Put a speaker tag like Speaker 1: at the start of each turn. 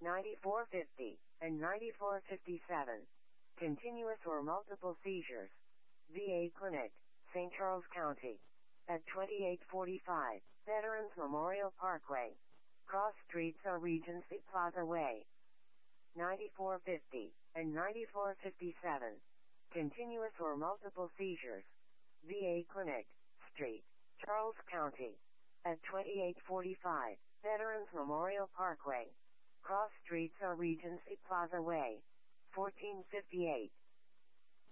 Speaker 1: 9450, and 9457. Continuous or multiple seizures. VA Clinic, St. Charles County. At 2845, Veterans Memorial Parkway. Cross streets are Regency Plaza Way. 9450, and 9457. Continuous or multiple seizures. VA Clinic, Street, Charles County. At 2845, Veterans Memorial Parkway. Cross streets are Regency Plaza Way. 1458.